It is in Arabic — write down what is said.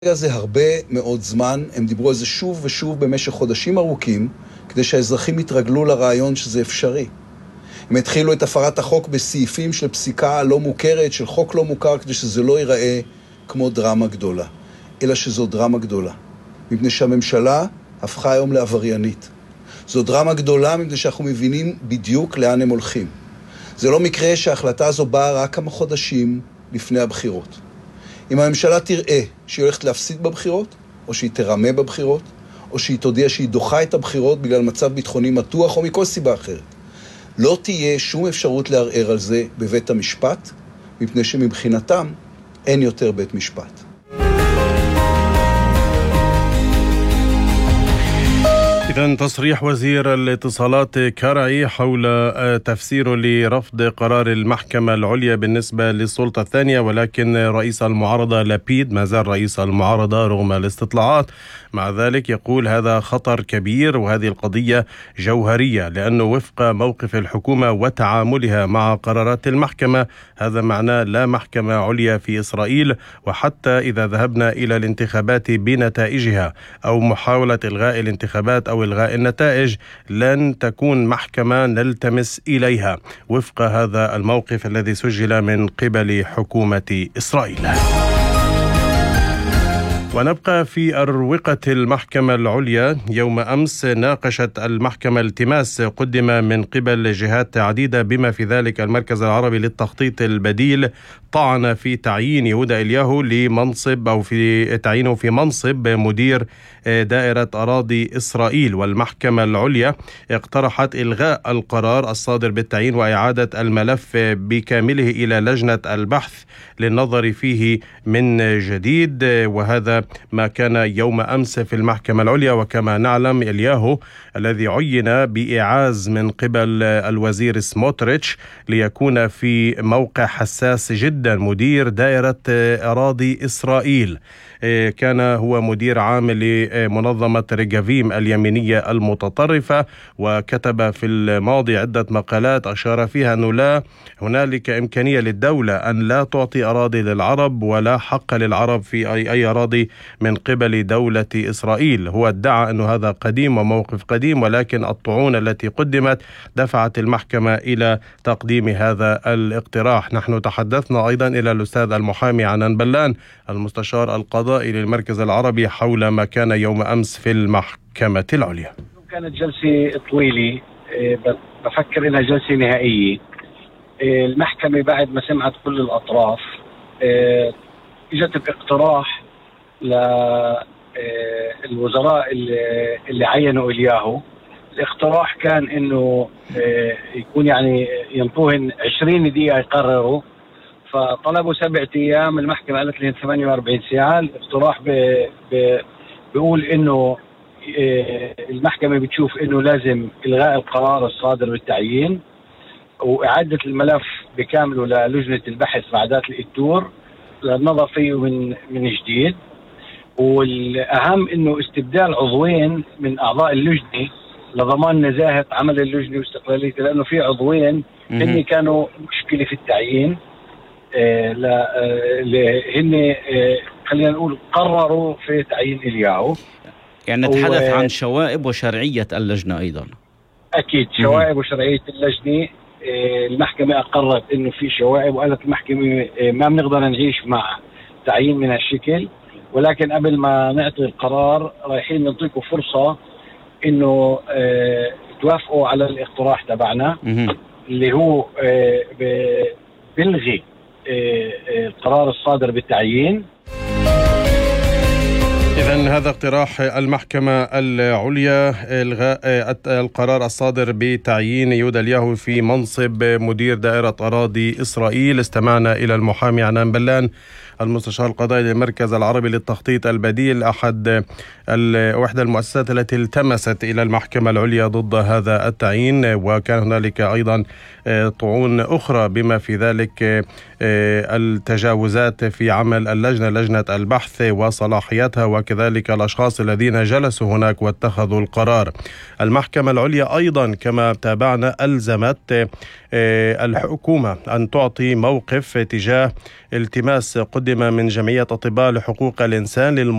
זה הרבה מאוד זמן, הם דיברו על זה שוב ושוב במשך חודשים ארוכים, כדי שהאזרחים יתרגלו לרעיון שזה אפשרי. הם התחילו את הפרת החוק בסעיפים של פסיקה לא מוכרת, של חוק לא מוכר, כדי שזה לא ייראה כמו דרמה גדולה, אלא שזו דרמה גדולה. מפני שהממשלה הפכה היום לעבריינית. זו דרמה גדולה מפני שאנחנו מבינים בדיוק לאן הם הולכים. זה לא מקרה שההחלטה הזו באה רק כמה חודשים לפני הבחירות. אם הממשלה תראה שהיא הולכת להפסיד בבחירות, או שהיא תרמה בבחירות, או שהיא תודיע שהיא דוחה את הבחירות בגלל מצב ביטחוני מתוח או מכל סיבה אחרת, לא תהיה שום אפשרות לערער על זה בבית המשפט, מפני שמבחינתם אין יותר בית משפט. إذن تصريح وزير الاتصالات كرعي حول تفسير لرفض قرار المحكمة العليا بالنسبة للسلطة الثانية، ولكن رئيس المعارضة لابيد ما زال رئيس المعارضة رغم الاستطلاعات. مع ذلك يقول هذا خطر كبير وهذه القضية جوهرية، لأنه وفق موقف الحكومة وتعاملها مع قرارات المحكمة هذا معناه لا محكمة عليا في إسرائيل، وحتى إذا ذهبنا إلى الانتخابات بنتائجها أو محاولة إلغاء الانتخابات أو إلغاء النتائج لن تكون محكمة نلتمس إليها، وفق هذا الموقف الذي سجل من قبل حكومة إسرائيل. ونبقى في أروقة المحكمة العليا. يوم أمس ناقشت المحكمة التماس قدم من قبل جهات عديدة بما في ذلك المركز العربي للتخطيط البديل طعن في تعيين يهودا إلياهو لمنصب أو في تعيينه في منصب مدير دائرة أراضي إسرائيل، والمحكمة العليا اقترحت إلغاء القرار الصادر بالتعيين وإعادة الملف بكامله إلى لجنة البحث للنظر فيه من جديد، وهذا ما كان يوم أمس في المحكمة العليا. وكما نعلم إلياهو الذي عين بإعاز من قبل الوزير سموتريتش ليكون في موقع حساس جدا مدير دائرة أراضي إسرائيل، كان هو مدير عام لمنظمة ريجافيم اليمينية المتطرفة، وكتب في الماضي عدة مقالات أشار فيها أنه لا هنالك إمكانية للدولة أن لا تعطي أراضي للعرب ولا حق للعرب في أي أراضي من قبل دولة إسرائيل. هو ادعى أنه هذا قديم وموقف قديم، ولكن الطعون التي قدمت دفعت المحكمة إلى تقديم هذا الاقتراح. نحن تحدثنا أيضا إلى الأستاذ المحامي عنان بلان المستشار القضائي للمركز العربي حول ما كان يوم أمس في المحكمة العليا. كانت جلسة طويلة، بفكر إنها جلسة نهائية. المحكمة بعد ما سمعت كل الأطراف اجت باقتراح للوزراء اللي عينوا إلياهو. الاقتراح كان إنه يكون يعني ينطوهن 20 دقيقة يقرروا، فطلبوا 7 أيام. المحكمة قالت لهم 48 ساعة. الاقتراح بيقول إنه المحكمة بتشوف إنه لازم إلغاء القرار الصادر بالتعيين وإعادة الملف بكامله للجنة البحث بعدات الإتور للنظر فيه من جديد، والأهم إنه استبدال عضوين من أعضاء اللجنة لضمان نزاهة عمل اللجنة واستقلاليته، لأنه في عضوين هن كانوا مشكلة في التعيين، هن خلينا نقول قرروا في تعيين إلياهو. يعني نتحدث عن شوائب وشرعية اللجنة أيضا. أكيد شوائب وشرعية اللجنة. المحكمة أقرت إنه في شوائب، وقالت المحكمة ما بنقدر نعيش مع تعيين من هالشكل، ولكن قبل ما نعطي القرار رايحين نعطيكم فرصة إنه توافقوا على الاقتراح تبعنا اللي هو بلغي القرار الصادر بالتعيين. إذن هذا اقتراح المحكمة العليا، إلغاء القرار الصادر بتعيين يهودا إلياهو في منصب مدير دائرة أراضي إسرائيل. استمعنا إلى المحامي عنان بلان المستشار القضائي للمركز العربي للتخطيط البديل، أحد إحدى المؤسسات التي التمست إلى المحكمة العليا ضد هذا التعيين. وكان هنالك أيضا طعون أخرى بما في ذلك التجاوزات في عمل اللجنة، لجنة البحث وصلاحياتها، وكذلك الأشخاص الذين جلسوا هناك واتخذوا القرار. المحكمة العليا أيضا كما تابعنا ألزمت الحكومة أن تعطي موقف تجاه التماس قدم قدم من جمعية أطباء لحقوق الإنسان